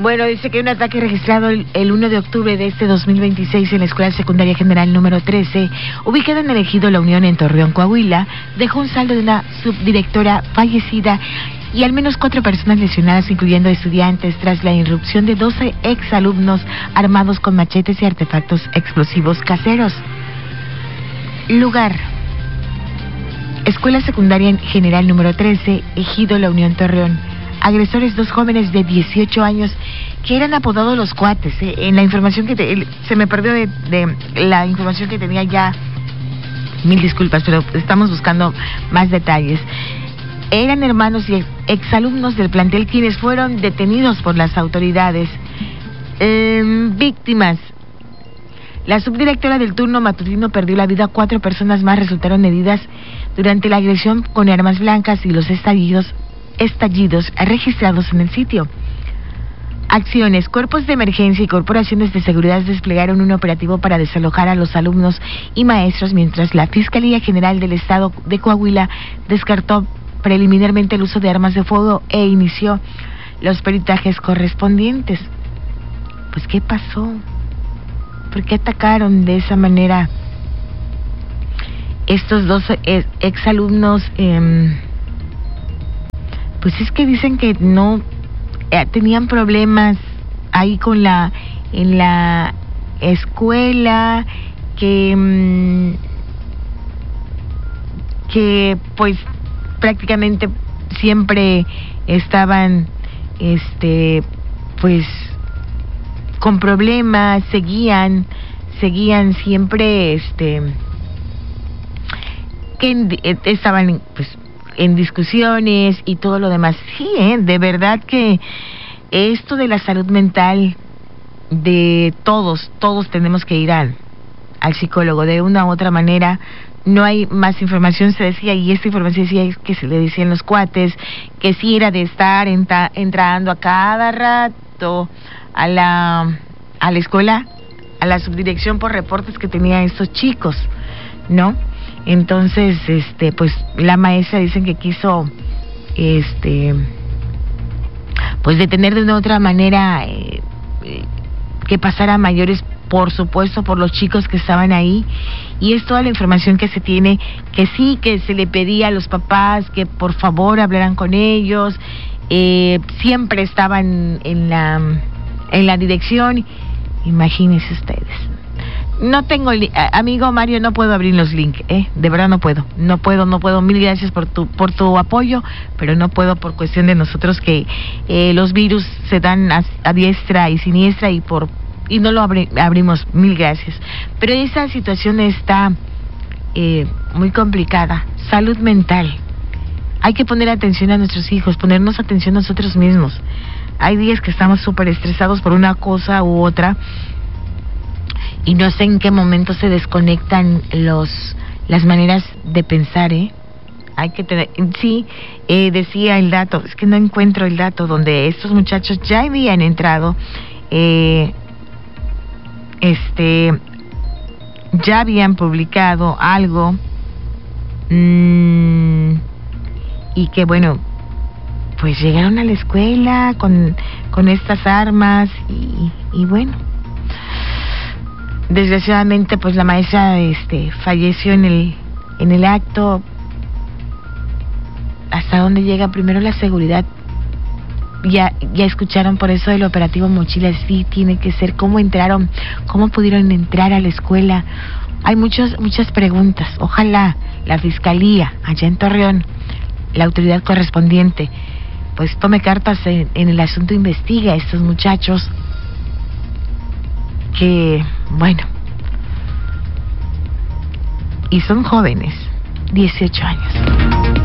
Bueno, dice que un ataque registrado el 1 de octubre de este 2026 en la Escuela Secundaria General número 13, ubicada en el ejido La Unión en Torreón, Coahuila, dejó un saldo de una subdirectora fallecida y al menos 4 personas lesionadas, incluyendo estudiantes, tras la irrupción de 12 exalumnos armados con machetes y artefactos explosivos caseros. Lugar: Escuela Secundaria General número 13, ejido La Unión, Torreón. Agresores, 2 jóvenes de 18 años que eran apodados los cuates. En la información que se me perdió de la información que tenía ya. Mil disculpas, pero estamos buscando más detalles. Eran hermanos y exalumnos del plantel quienes fueron detenidos por las autoridades. Víctimas: la subdirectora del turno matutino perdió la vida, 4 personas más resultaron heridas durante la agresión con armas blancas y los estallidos registrados en el sitio. Acciones: cuerpos de emergencia y corporaciones de seguridad desplegaron un operativo para desalojar a los alumnos y maestros, mientras la Fiscalía General del Estado de Coahuila descartó preliminarmente el uso de armas de fuego e inició los peritajes correspondientes. Pues, ¿qué pasó? ¿Por qué atacaron de esa manera estos 2 exalumnos? Pues es que dicen que no tenían problemas ahí en la escuela, que pues prácticamente siempre estaban pues con problemas, seguían siempre que estaban pues en discusiones y todo lo demás. Sí, de verdad que esto de la salud mental de todos tenemos que ir al psicólogo de una u otra manera. No hay más información, se decía, y esta información decía que se le decían los cuates, que sí era de estar entrando a cada rato a la escuela, a la subdirección por reportes que tenían estos chicos, ¿no? Entonces, pues la maestra dicen que quiso, pues detener de una u otra manera que pasara a mayores, por supuesto, por los chicos que estaban ahí, y es toda la información que se tiene, que sí, que se le pedía a los papás que por favor hablaran con ellos, siempre estaban en la dirección. Imagínense ustedes. No tengo, amigo Mario, no puedo abrir los links, de verdad no puedo. Mil gracias por tu apoyo, pero no puedo por cuestión de nosotros que los virus se dan a diestra y siniestra y no lo abrimos. Mil gracias. Pero esa situación está muy complicada. Salud mental. Hay que poner atención a nuestros hijos, ponernos atención a nosotros mismos. Hay días que estamos súper estresados por una cosa u otra, y no sé en qué momento se desconectan las maneras de pensar, Hay que tener, sí, decía el dato, es que no encuentro el dato donde estos muchachos ya habían entrado, ya habían publicado algo, y que bueno, pues llegaron a la escuela con estas armas y bueno, desgraciadamente pues la maestra falleció en el acto. ¿Hasta dónde llega primero la seguridad? Ya escucharon por eso del operativo Mochila. Sí, tiene que ser cómo entraron, cómo pudieron entrar a la escuela. Hay muchas preguntas. Ojalá la Fiscalía allá en Torreón, la autoridad correspondiente, pues tome cartas en el asunto, investiga a estos muchachos que, bueno, y son jóvenes, 18 años.